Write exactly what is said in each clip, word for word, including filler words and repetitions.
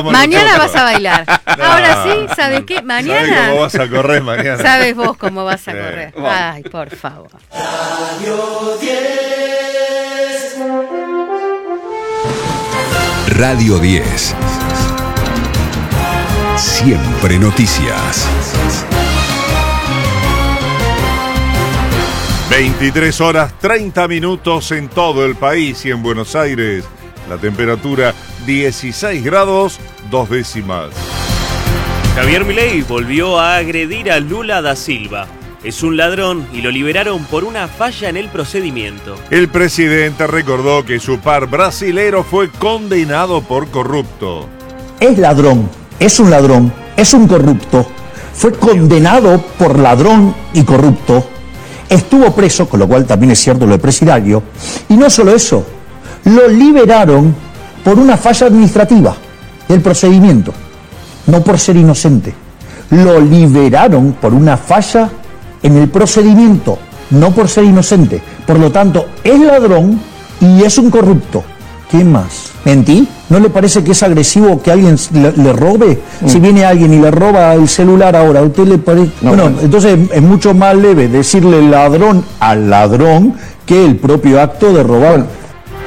estamos Mañana nosotros. vas a bailar. No. Ahora sí, ¿sabes qué? Mañana. ¿Sabes cómo vas a correr mañana? Sabes vos cómo vas a Sí. correr. Vamos. Ay, por favor. Radio diez. Radio diez. Siempre noticias. veintitrés horas treinta minutos en todo el país y en Buenos Aires. La temperatura dieciséis grados, dos décimas. Javier Milei volvió a agredir a Lula da Silva. Es un ladrón y lo liberaron por una falla en el procedimiento. El presidente recordó que su par brasilero fue condenado por corrupto. Es ladrón, es un ladrón, es un corrupto. Fue condenado por ladrón y corrupto. Estuvo preso, con lo cual también es cierto lo de presidiario. Y no solo eso, lo liberaron por una falla administrativa del procedimiento, no por ser inocente. Lo liberaron por una falla en el procedimiento, no por ser inocente. Por lo tanto, es ladrón y es un corrupto. ¿Qué más? ¿Mentí? ¿No le parece que es agresivo que alguien le, le robe? Mm. Si viene alguien y le roba el celular ahora, ¿a usted le parece? No, bueno, no. Entonces es mucho más leve decirle ladrón al ladrón que el propio acto de robar. Bueno.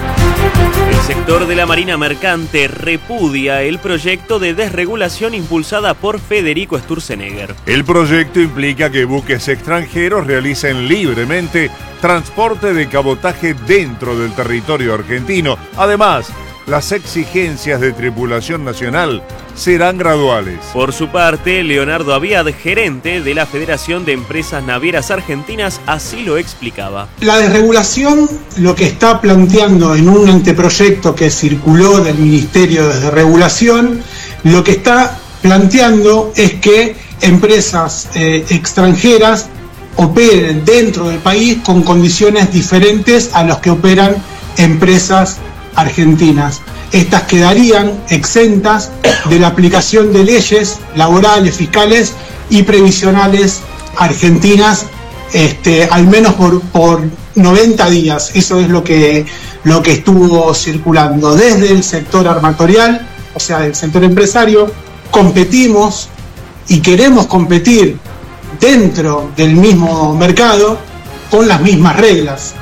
El sector de la Marina Mercante repudia el proyecto de desregulación impulsada por Federico Sturzenegger. El proyecto implica que buques extranjeros realicen libremente transporte de cabotaje dentro del territorio argentino. Además, las exigencias de tripulación nacional serán graduales. Por su parte, Leonardo Aviad, gerente de la Federación de Empresas Navieras Argentinas, así lo explicaba. La desregulación lo que está planteando en un anteproyecto que circuló del Ministerio de Desregulación, lo que está planteando es que empresas eh, extranjeras operen dentro del país con condiciones diferentes a las que operan empresas argentinas. Estas quedarían exentas de la aplicación de leyes laborales, fiscales y previsionales argentinas, este, al menos por, por noventa días. Eso es lo que, lo que estuvo circulando. Desde el sector armatorial, o sea, del sector empresario, competimos y queremos competir dentro del mismo mercado con las mismas reglas.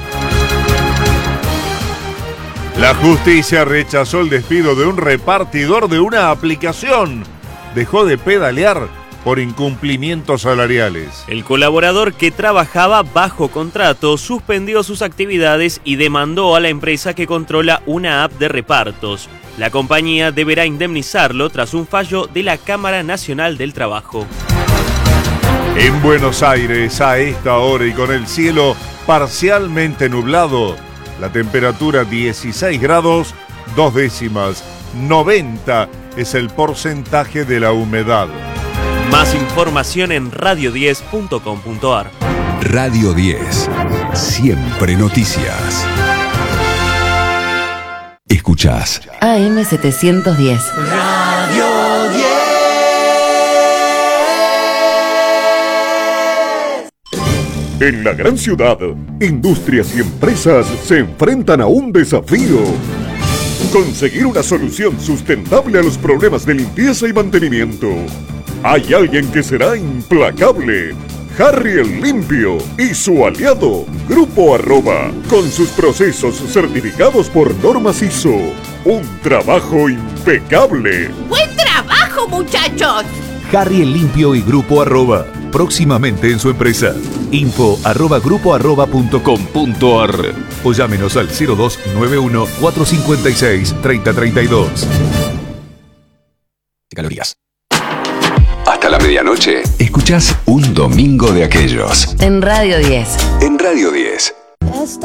La justicia rechazó el despido de un repartidor de una aplicación. Dejó de pedalear por incumplimientos salariales. El colaborador que trabajaba bajo contrato suspendió sus actividades y demandó a la empresa que controla una app de repartos. La compañía deberá indemnizarlo tras un fallo de la Cámara Nacional del Trabajo. En Buenos Aires, a esta hora y con el cielo parcialmente nublado, la temperatura dieciséis grados, dos décimas. noventa es el porcentaje de la humedad. Más información en radio diez punto com punto ar. Radio diez. Siempre noticias. Escuchás A M setecientos diez. Radio diez. En la gran ciudad, industrias y empresas se enfrentan a un desafío. Conseguir una solución sustentable a los problemas de limpieza y mantenimiento. Hay alguien que será implacable. Harry el Limpio y su aliado, Grupo Arroba, con sus procesos certificados por normas I S O. Un trabajo impecable. ¡Buen trabajo, muchachos! Harry el Limpio y Grupo Arroba, próximamente en su empresa. Info arroba grupo arroba punto com punto ar o llámenos al cero dos nueve uno cuatro cinco seis tres cero tres dos. Calorías. Hasta la medianoche, escuchás Un Domingo de Aquellos. En Radio diez. En Radio diez.